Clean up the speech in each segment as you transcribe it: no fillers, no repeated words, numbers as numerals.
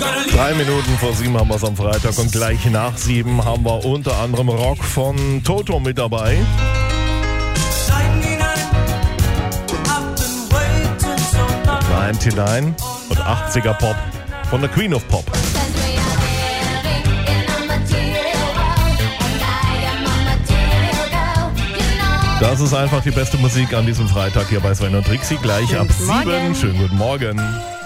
3 Minuten vor 7 haben wir es am Freitag und gleich nach 7 haben wir unter anderem Rock von Toto mit dabei. 99 und 80er Pop von der Queen of Pop. Das ist einfach die beste Musik an diesem Freitag hier bei Sven und Trixi. Gleich ab 7. Schönen guten Morgen.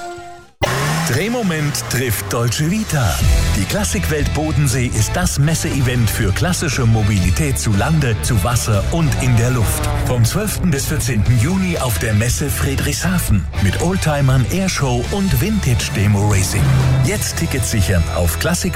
Drehmoment trifft Dolce Vita. Die Klassikwelt Bodensee ist das Messeevent für klassische Mobilität zu Lande, zu Wasser und in der Luft. Vom 12. bis 14. Juni auf der Messe Friedrichshafen mit Oldtimern, Airshow und Vintage Demo Racing. Jetzt Tickets sichern auf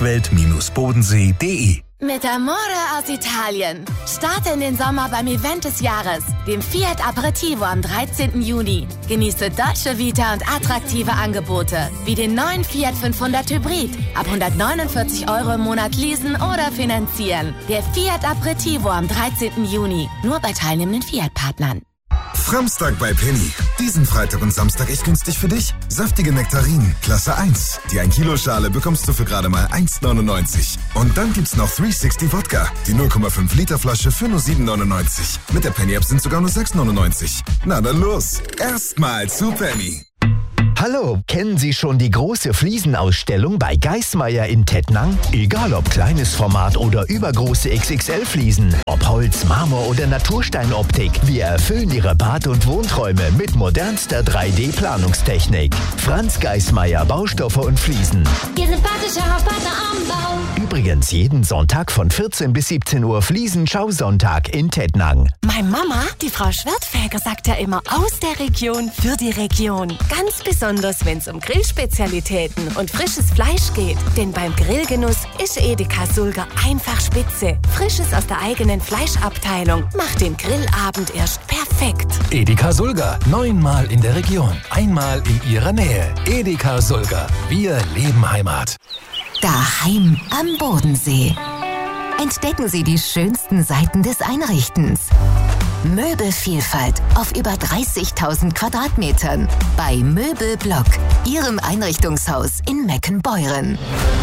klassikwelt-bodensee.de. Mit Amore aus Italien. Starte in den Sommer beim Event des Jahres, dem Fiat Aperitivo am 13. Juni. Genieße Dolce Vita und attraktive Angebote, wie den neuen Fiat 500 Hybrid. Ab 149 € im Monat leasen oder finanzieren. Der Fiat Aperitivo am 13. Juni. Nur bei teilnehmenden Fiat-Partnern. Framstag bei Penny. Diesen Freitag und Samstag echt günstig für dich. Saftige Nektarinen, Klasse 1. Die 1 Kilo Schale bekommst du für gerade mal 1,99. Und dann gibt's noch 360 Wodka. Die 0,5 Liter Flasche für nur 7,99. Mit der Penny App sind sogar nur 6,99. Na dann los. Erstmal zu Penny. Hallo, kennen Sie schon die große Fliesenausstellung bei Geismeier in Tettnang? Egal ob kleines Format oder übergroße XXL-Fliesen, ob Holz, Marmor oder Natursteinoptik, wir erfüllen Ihre Bad- und Wohnträume mit modernster 3D-Planungstechnik. Franz Geismeier, Baustoffe und Fliesen. Ihr sympathischer Hauspartner am Bau. Übrigens jeden Sonntag von 14 bis 17 Uhr Fliesen-Schausonntag in Tettnang. Meine Mama, die Frau Schwertfeger, sagt ja immer aus der Region für die Region. Ganz besonders, wenn es um Grillspezialitäten und frisches Fleisch geht. Denn beim Grillgenuss ist Edeka Sulger einfach spitze. Frisches aus der eigenen Fleischabteilung macht den Grillabend erst perfekt. Edeka Sulger. 9-mal in der Region. Einmal in Ihrer Nähe. Edeka Sulger. Wir leben Heimat. Daheim am Bodensee. Entdecken Sie die schönsten Seiten des Einrichtens. Möbelvielfalt auf über 30.000 Quadratmetern bei Möbelblock, Ihrem Einrichtungshaus in Meckenbeuren.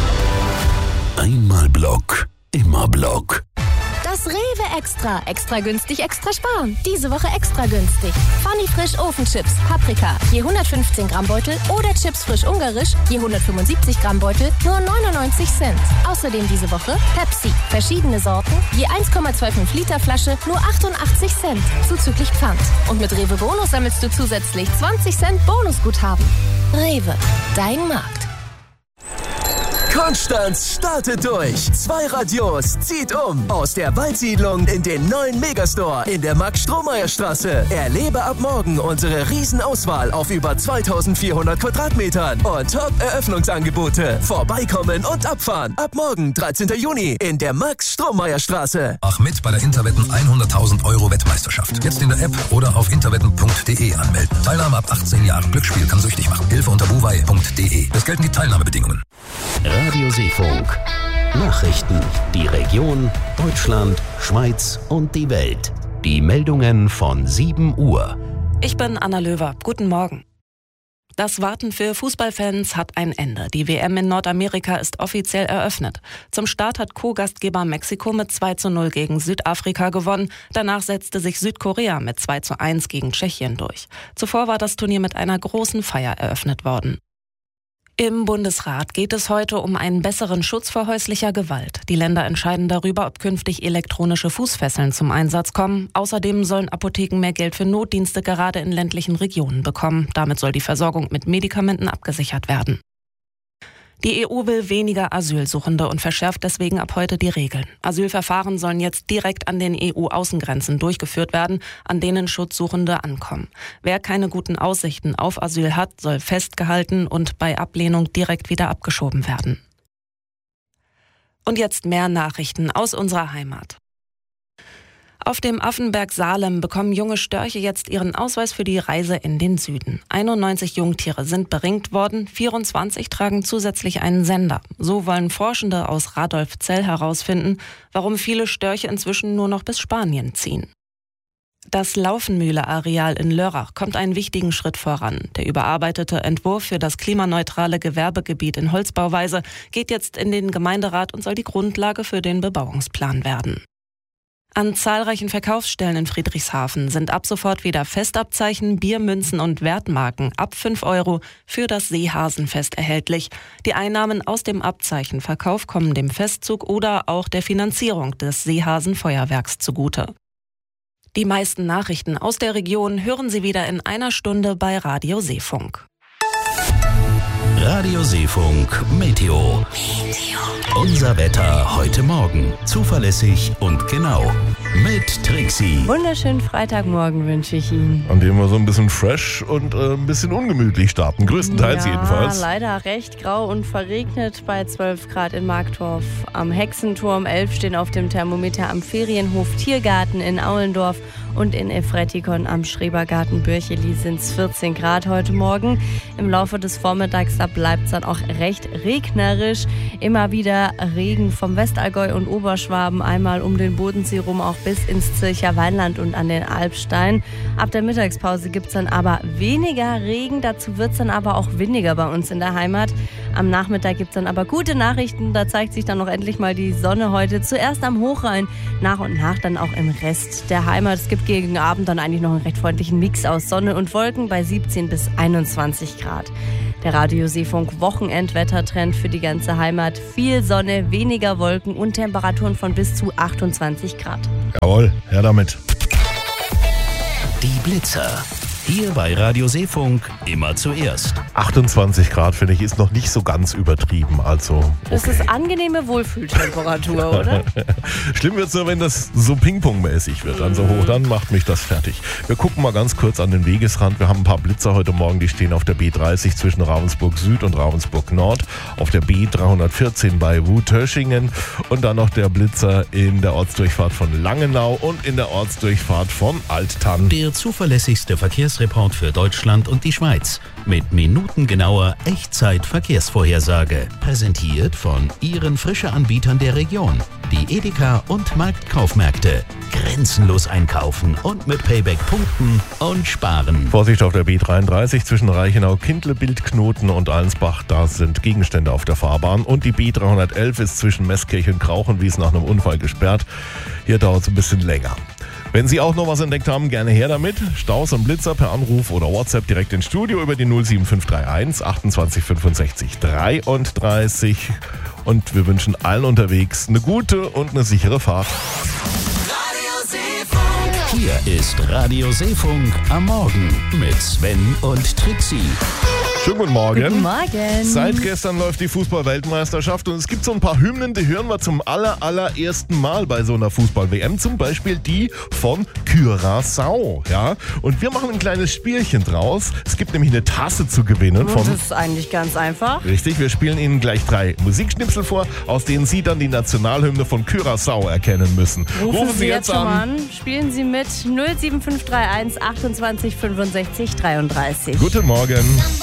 Einmal Block, immer Block. Das Rewe Extra. Extra günstig, extra sparen. Diese Woche extra günstig. Funny Frisch Ofenchips, Paprika, je 115 Gramm Beutel oder Chips frisch ungarisch, je 175 Gramm Beutel, nur 99 Cent. Außerdem diese Woche Pepsi, verschiedene Sorten, je 1,25 Liter Flasche, nur 88 Cent, zuzüglich Pfand. Und mit Rewe Bonus sammelst du zusätzlich 20 Cent Bonusguthaben. Rewe, dein Markt. Konstanz startet durch. 2 Radios zieht um. Aus der Waldsiedlung in den neuen Megastore in der Max-Strohmeier-Straße. Erlebe ab morgen unsere Riesenauswahl auf über 2400 Quadratmetern und Top-Eröffnungsangebote. Vorbeikommen und abfahren. Ab morgen, 13. Juni, in der Max-Strohmeier-Straße. Mach mit bei der Interwetten 100.000 € Wettmeisterschaft. Jetzt in der App oder auf interwetten.de anmelden. Teilnahme ab 18 Jahren. Glücksspiel kann süchtig machen. Hilfe unter buwei.de. Es gelten die Teilnahmebedingungen. Radio Seefunk. Nachrichten. Die Region, Deutschland, Schweiz und die Welt. Die Meldungen von 7 Uhr. Ich bin Anna Löwer. Guten Morgen. Das Warten für Fußballfans hat ein Ende. Die WM in Nordamerika ist offiziell eröffnet. Zum Start hat Co-Gastgeber Mexiko mit 2:0 gegen Südafrika gewonnen. Danach setzte sich Südkorea mit 2:1 gegen Tschechien durch. Zuvor war das Turnier mit einer großen Feier eröffnet worden. Im Bundesrat geht es heute um einen besseren Schutz vor häuslicher Gewalt. Die Länder entscheiden darüber, ob künftig elektronische Fußfesseln zum Einsatz kommen. Außerdem sollen Apotheken mehr Geld für Notdienste gerade in ländlichen Regionen bekommen. Damit soll die Versorgung mit Medikamenten abgesichert werden. Die EU will weniger Asylsuchende und verschärft deswegen ab heute die Regeln. Asylverfahren sollen jetzt direkt an den EU-Außengrenzen durchgeführt werden, an denen Schutzsuchende ankommen. Wer keine guten Aussichten auf Asyl hat, soll festgehalten und bei Ablehnung direkt wieder abgeschoben werden. Und jetzt mehr Nachrichten aus unserer Heimat. Auf dem Affenberg Salem bekommen junge Störche jetzt ihren Ausweis für die Reise in den Süden. 91 Jungtiere sind beringt worden, 24 tragen zusätzlich einen Sender. So wollen Forschende aus Radolfzell herausfinden, warum viele Störche inzwischen nur noch bis Spanien ziehen. Das Laufenmühle-Areal in Lörrach kommt einen wichtigen Schritt voran. Der überarbeitete Entwurf für das klimaneutrale Gewerbegebiet in Holzbauweise geht jetzt in den Gemeinderat und soll die Grundlage für den Bebauungsplan werden. An zahlreichen Verkaufsstellen in Friedrichshafen sind ab sofort wieder Festabzeichen, Biermünzen und Wertmarken ab 5 € für das Seehasenfest erhältlich. Die Einnahmen aus dem Abzeichenverkauf kommen dem Festzug oder auch der Finanzierung des Seehasenfeuerwerks zugute. Die meisten Nachrichten aus der Region hören Sie wieder in einer Stunde bei Radio Seefunk. Radio Seefunk Meteo. Unser Wetter heute Morgen. Zuverlässig und genau. Mit Trixie. Wunderschönen Freitagmorgen wünsche ich Ihnen. An dem wir so ein bisschen fresh und ein bisschen ungemütlich starten. Größtenteils jedenfalls. Ja, leider recht grau und verregnet bei 12 Grad in Marktorf. Am Hexenturm 11 stehen auf dem Thermometer am Ferienhof Tiergarten in Aulendorf und in Efretikon am Schrebergarten Bürcheli sind es 14 Grad heute Morgen. Im Laufe des Vormittags bleibt es dann auch recht regnerisch. Immer wieder Regen vom Westallgäu und Oberschwaben, einmal um den Bodensee rum, auch bis ins Zürcher Weinland und an den Alpstein. Ab der Mittagspause gibt es dann aber weniger Regen, dazu wird es dann aber auch windiger bei uns in der Heimat. Am Nachmittag gibt es dann aber gute Nachrichten, da zeigt sich dann noch endlich mal die Sonne heute. Zuerst am Hochrhein, nach und nach dann auch im Rest der Heimat. Es gibt gegen Abend dann eigentlich noch einen recht freundlichen Mix aus Sonne und Wolken bei 17 bis 21 Grad. Der Radio Seefunk Wochenendwettertrend für die ganze Heimat. Viel Sonne, weniger Wolken und Temperaturen von bis zu 28 Grad. Jawohl, her damit. Die Blitzer. Hier bei Radio Seefunk immer zuerst. 28 Grad, finde ich, ist noch nicht so ganz übertrieben. Also, okay. Das ist angenehme Wohlfühltemperatur, oder? Schlimm wird es nur, wenn das so Ping-Pong-mäßig wird. Dann so hoch, dann macht mich das fertig. Wir gucken mal ganz kurz an den Wegesrand. Wir haben ein paar Blitzer heute Morgen, die stehen auf der B30 zwischen Ravensburg Süd und Ravensburg Nord. Auf der B314 bei Wutöschingen. Und dann noch der Blitzer in der Ortsdurchfahrt von Langenau und in der Ortsdurchfahrt von Alttann. Der zuverlässigste Verkehrsreport für Deutschland und die Schweiz. Mit minutengenauer Echtzeit-Verkehrsvorhersage. Präsentiert von Ihren Frische-Anbietern der Region. Die Edeka und Marktkaufmärkte. Grenzenlos einkaufen und mit Payback punkten und sparen. Vorsicht auf der B33 zwischen Reichenau, Kindle, Bildknoten und Allensbach. Da sind Gegenstände auf der Fahrbahn. Und die B311 ist zwischen Meßkirch und Krauchenwies nach einem Unfall gesperrt. Hier dauert es ein bisschen länger. Wenn Sie auch noch was entdeckt haben, gerne her damit. Staus und Blitzer per Anruf oder WhatsApp direkt ins Studio über die 07531 28 65 33. Und wir wünschen allen unterwegs eine gute und eine sichere Fahrt. Hier ist Radio Seefunk am Morgen mit Sven und Trixie. Schönen guten Morgen. Guten Morgen. Seit gestern läuft die Fußball-Weltmeisterschaft und es gibt so ein paar Hymnen, die hören wir zum allerersten Mal bei so einer Fußball-WM. Zum Beispiel die von Curaçao. Ja? Und wir machen ein kleines Spielchen draus. Es gibt nämlich eine Tasse zu gewinnen. Das ist eigentlich ganz einfach. Richtig, wir spielen Ihnen gleich 3 Musikschnipsel vor, aus denen Sie dann die Nationalhymne von Curaçao erkennen müssen. Rufen Sie jetzt schon mal an. Spielen Sie mit 07531 28 65 33. Guten Morgen.